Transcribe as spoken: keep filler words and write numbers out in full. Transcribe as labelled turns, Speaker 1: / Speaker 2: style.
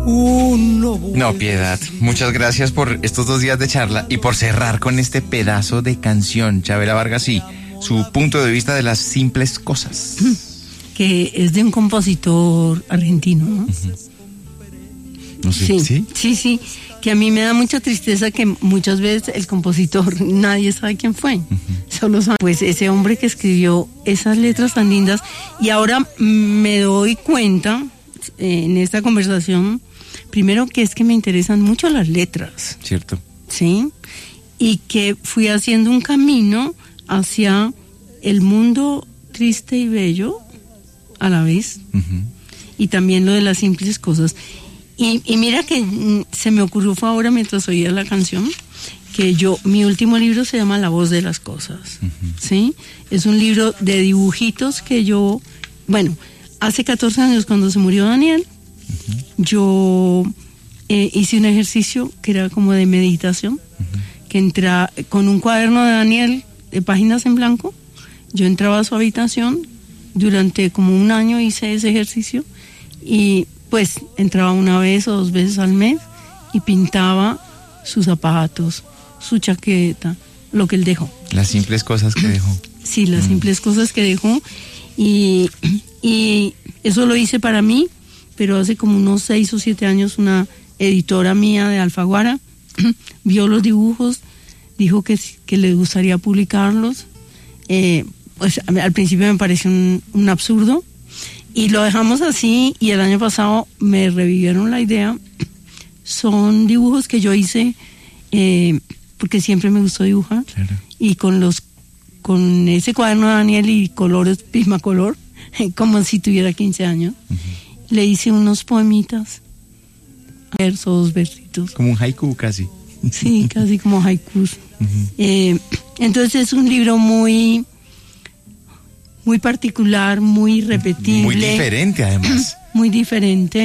Speaker 1: No, Piedad, muchas gracias por estos dos días de charla y por cerrar con este pedazo de canción. Chavela Vargas y su punto de vista de las simples cosas.
Speaker 2: Que es de un compositor argentino, ¿no?
Speaker 1: Uh-huh. No sé,
Speaker 2: sí,
Speaker 1: ¿sí?
Speaker 2: Sí, sí, que a mí me da mucha tristeza que muchas veces el compositor, nadie sabe quién fue. Uh-huh. Solo sabe, pues, ese hombre que escribió esas letras tan lindas. Y ahora me doy cuenta, eh, en esta conversación, primero que es que me interesan mucho las letras.
Speaker 1: Cierto.
Speaker 2: Sí, y que fui haciendo un camino hacia el mundo triste y bello a la vez, uh-huh. y también lo de las simples cosas. Y, y mira que mm, se me ocurrió fue ahora mientras oía la canción, que yo, mi último libro se llama La voz de las cosas, uh-huh. ¿sí? Es un libro de dibujitos que yo, bueno, hace catorce años cuando se murió Daniel, uh-huh. yo eh, hice un ejercicio que era como de meditación, uh-huh. que entra con un cuaderno de Daniel de páginas en blanco. Yo entraba a su habitación, durante como un año hice ese ejercicio y pues entraba una vez o dos veces al mes y pintaba sus zapatos, su chaqueta, lo que él dejó.
Speaker 1: Las simples cosas que dejó.
Speaker 2: Sí, las mm. simples cosas que dejó. Y, y eso lo hice para mí, pero hace como unos seis o siete años una editora mía de Alfaguara vio los dibujos, dijo que, que le gustaría publicarlos. Eh, pues al principio me pareció un, un absurdo y lo dejamos así, y el año pasado me revivieron la idea. Son dibujos que yo hice eh, porque siempre me gustó dibujar, claro. Y con los con ese cuaderno de Daniel y colores Prismacolor, como si tuviera quince años, uh-huh. le hice unos poemitas, versos, versitos,
Speaker 1: como un haiku casi.
Speaker 2: Sí, casi como haikus.
Speaker 1: Uh-huh.
Speaker 2: eh, entonces es un libro muy muy particular, muy repetible,
Speaker 1: muy diferente además,
Speaker 2: muy diferente.